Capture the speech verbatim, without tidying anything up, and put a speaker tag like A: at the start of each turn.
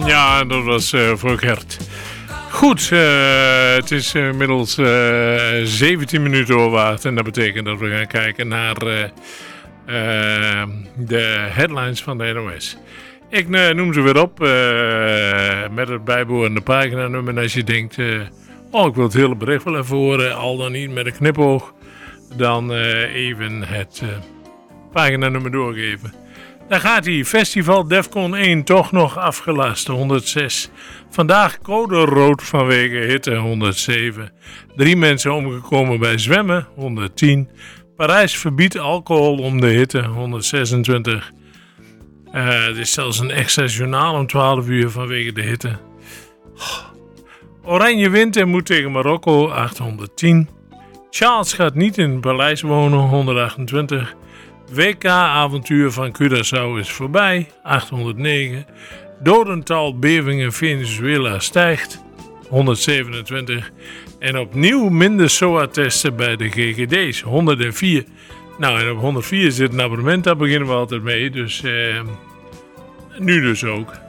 A: Ja, dat was uh, voor Gert. Goed, uh, het is inmiddels uh, zeventien minuten over acht. En dat betekent dat we gaan kijken naar uh, uh, de headlines van de N O S. Ik uh, noem ze weer op uh, met het bijbehorende paginanummer. En als je denkt, uh, oh ik wil het hele bericht wel even horen, al dan niet met een knipoog, dan uh, even het uh, paginanummer doorgeven. Daar gaat hij. Festival Defcon één toch nog afgelast. honderdzes. Vandaag code rood vanwege hitte. honderdzeven. Drie mensen omgekomen bij zwemmen. honderdtien. Parijs verbiedt alcohol om de hitte. honderdzesentwintig. Uh, het is zelfs een extra journaal om twaalf uur vanwege de hitte. Oranje wint en moet tegen Marokko. achthonderdtien. Charles gaat niet in het paleis wonen. honderdachtentwintig. W K-avontuur van Curaçao is voorbij, achthonderdnegen. Dodental bevingen Venezuela stijgt, honderdzevenentwintig. En opnieuw minder S O A-testen bij de G G D's, honderdvier. Nou, en op honderdvier zit een abonnement, daar beginnen we altijd mee. Dus eh, nu dus ook.